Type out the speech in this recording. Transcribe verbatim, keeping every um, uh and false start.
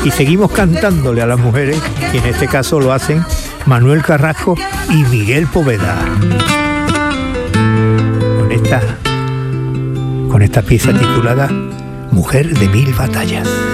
y seguimos cantándole a las mujeres, y en este caso lo hacen Manuel Carrasco y Miguel Poveda. Con esta, con esta pieza titulada Mujer de Mil Batallas.